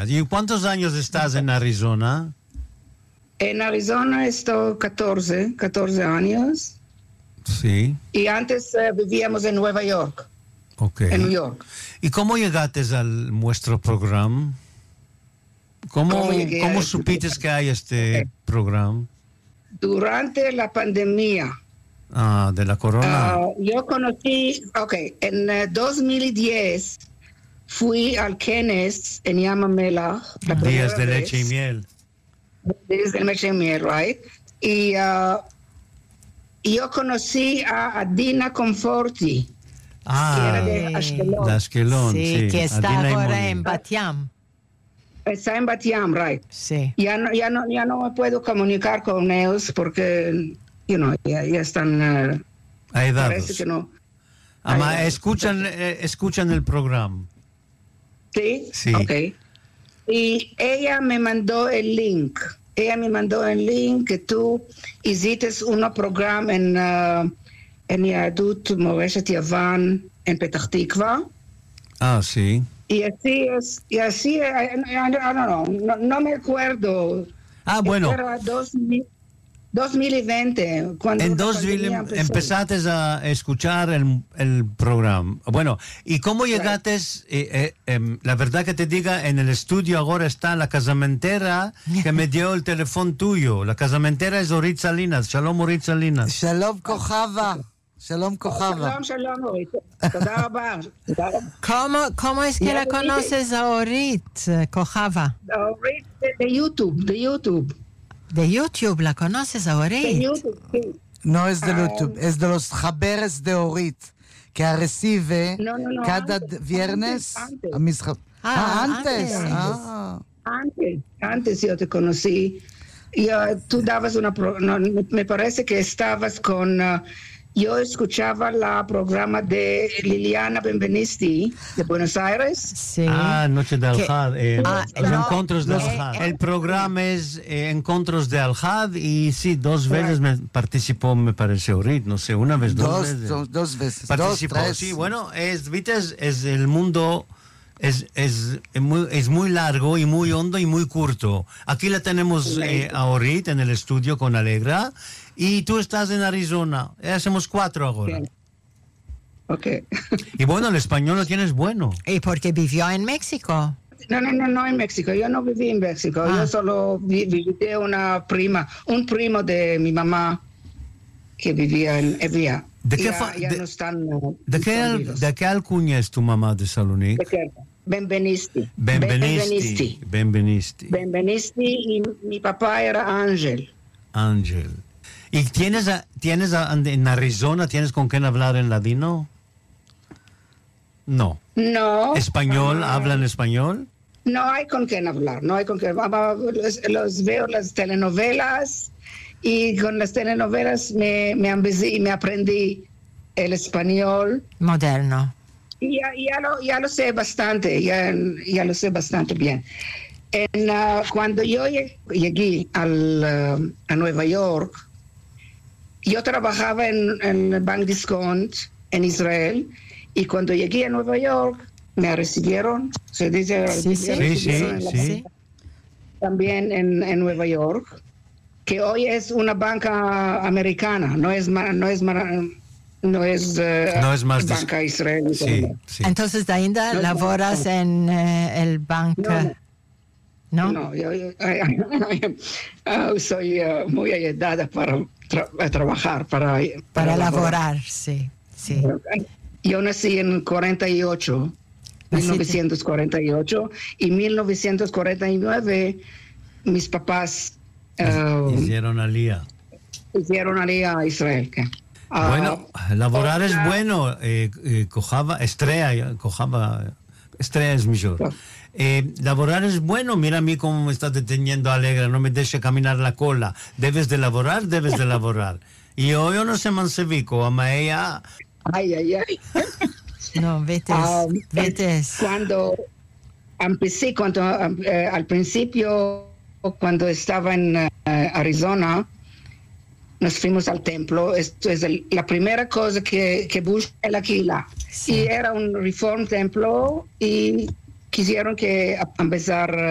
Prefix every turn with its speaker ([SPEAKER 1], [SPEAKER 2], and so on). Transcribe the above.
[SPEAKER 1] ¿Y cuántos años estás en Arizona?
[SPEAKER 2] En Arizona estoy 14 años.
[SPEAKER 1] Sí.
[SPEAKER 2] Y antes vivíamos en Nueva York.
[SPEAKER 1] Ok.
[SPEAKER 2] En New York.
[SPEAKER 1] ¿Y cómo llegaste al nuestro programa? ¿Cómo supiste que hay este programa?
[SPEAKER 2] Durante la pandemia.
[SPEAKER 1] De la corona.
[SPEAKER 2] Yo conocí, en 2010 fui al Kenneth en Yamamela.
[SPEAKER 1] Días de leche y miel.
[SPEAKER 2] Días de leche y miel, right? Y yo conocí a Dina Conforti. Que era de Ashkelon.
[SPEAKER 1] De Ashkelon, sí.
[SPEAKER 3] Que está
[SPEAKER 1] Adina
[SPEAKER 3] ahora en Bat Yam.
[SPEAKER 2] Está en Bat Yam, right?
[SPEAKER 3] Sí.
[SPEAKER 2] Ya no me puedo comunicar con ellos porque, ya están... Parece que no.
[SPEAKER 1] Escuchan el programa.
[SPEAKER 2] ¿Sí?
[SPEAKER 1] Sí.
[SPEAKER 2] Ok. Y ella me mandó el link. Que tú hiciste un programa en Yadut Moreshet Yavan en Petah Tikva.
[SPEAKER 1] Sí.
[SPEAKER 2] Y así, no me acuerdo.
[SPEAKER 1] Bueno.
[SPEAKER 2] Era 2020. Cuando
[SPEAKER 1] en 2020 empezaste a escuchar el programa. Bueno, ¿y cómo llegaste? La verdad que te diga, en el estudio ahora está la casamentera que me dio el teléfono tuyo. La casamentera es Orit Salinas. Shalom, Orit Salinas.
[SPEAKER 4] Shalom, Kojava. Shalom, Kojava.
[SPEAKER 2] Shalom, Orit.
[SPEAKER 3] ¿Cómo es que la conoces a Orit, Kojava?
[SPEAKER 2] Orit de YouTube.
[SPEAKER 3] De YouTube la conoces a Orit.
[SPEAKER 2] De YouTube, sí.
[SPEAKER 4] No es de YouTube, es de los Jaberes de Orit, que recibe cada viernes.
[SPEAKER 2] Antes yo te conocí. Tú dabas me parece que estabas con... yo escuchaba el programa de Liliana Benvenisti de Buenos Aires.
[SPEAKER 3] Sí.
[SPEAKER 1] Noche de Al-Had. Los encuentros de Al-Had. El programa es Encuentros de Al-Had y sí, 2 veces me participó, me parece, Orit. No sé, una vez, dos veces.
[SPEAKER 4] Dos veces.
[SPEAKER 1] Participó, 2, 3. Sí, bueno, es el mundo... Es muy largo y muy hondo y muy corto. Aquí la tenemos a Orit en el estudio con Alegra y tú estás en Arizona. Hacemos 4 ahora.
[SPEAKER 2] Ok.
[SPEAKER 1] Y bueno, el español lo tienes bueno.
[SPEAKER 3] ¿Y porque vivió en México?
[SPEAKER 2] No en México. Yo no viví en México. Yo solo visité un primo de mi mamá que vivía en Evia.
[SPEAKER 1] ¿De qué alcuña es tu mamá de Saloní?
[SPEAKER 2] Benvenisti. Y mi papá era Ángel.
[SPEAKER 1] ¿Y tienes en Arizona, tienes con quién hablar en ladino? No. ¿Español? ¿Hablan español?
[SPEAKER 2] No hay con quién hablar, Los veo las telenovelas y con las telenovelas me aprendí el español.
[SPEAKER 3] Moderno.
[SPEAKER 2] Y ya lo sé bastante, ya lo sé bastante bien. Cuando yo llegué a Nueva York, yo trabajaba en el Bank Discount en Israel, y cuando llegué a Nueva York, me recibieron, se dice,
[SPEAKER 1] sí.
[SPEAKER 2] También en Nueva York, que hoy es una banca americana, no es banca israelí.
[SPEAKER 1] Sí.
[SPEAKER 3] Entonces, ainda laboras en el banco.
[SPEAKER 2] No, yo soy muy ayudada para trabajar, para
[SPEAKER 3] laborar, sí.
[SPEAKER 2] Yo nací en 1948, y 1949 mis papás
[SPEAKER 1] hicieron alía
[SPEAKER 2] a Israel.
[SPEAKER 1] Bueno, laborar es bueno. Estrella es mejor. Laborar es bueno. Mira a mí cómo me estás deteniendo, Alegra. No me deje caminar la cola. Debes de laborar. Y yo no sé mansevico, ama ella.
[SPEAKER 2] Ay.
[SPEAKER 3] No, vete.
[SPEAKER 2] Cuando empecé, al principio, cuando estaba en Arizona, nos fuimos al templo. Esto es la primera cosa que busqué la Kila. Sí. Y era un Reform Templo y quisieron que empezar